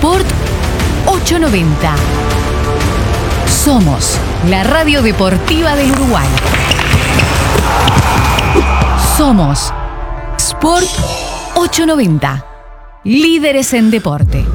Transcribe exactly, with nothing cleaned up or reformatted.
Sport ochocientos noventa. Somos la radio deportiva del Uruguay. Somos Sport ochocientos noventa. Líderes en deporte.